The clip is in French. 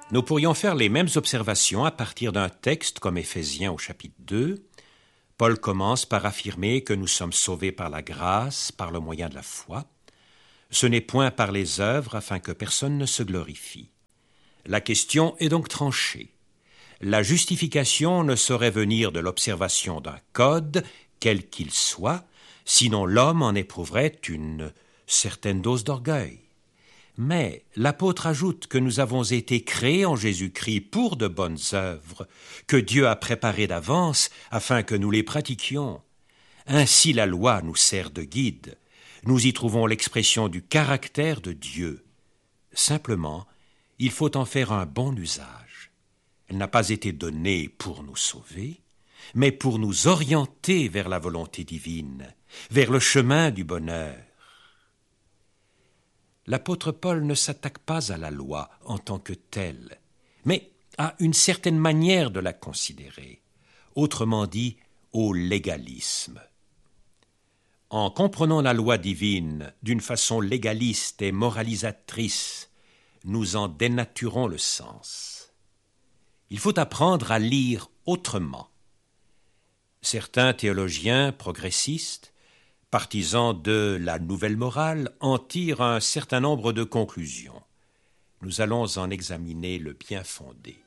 Nous pourrions faire les mêmes observations à partir d'un texte comme Éphésiens au chapitre 2. Paul commence par affirmer que nous sommes sauvés par la grâce, par le moyen de la foi. Ce n'est point par les œuvres afin que personne ne se glorifie. La question est donc tranchée. La justification ne saurait venir de l'observation d'un code, quel qu'il soit, sinon l'homme en éprouverait une certaine dose d'orgueil. Mais l'apôtre ajoute que nous avons été créés en Jésus-Christ pour de bonnes œuvres, que Dieu a préparées d'avance afin que nous les pratiquions. Ainsi la loi nous sert de guide. Nous y trouvons l'expression du caractère de Dieu. Simplement, il faut en faire un bon usage. Elle n'a pas été donnée pour nous sauver, mais pour nous orienter vers la volonté divine, vers le chemin du bonheur. L'apôtre Paul ne s'attaque pas à la loi en tant que telle, mais à une certaine manière de la considérer, autrement dit, au légalisme. En comprenant la loi divine d'une façon légaliste et moralisatrice, nous en dénaturons le sens. Il faut apprendre à lire autrement. Certains théologiens progressistes, partisans de la nouvelle morale, en tirent un certain nombre de conclusions. Nous allons en examiner le bien fondé.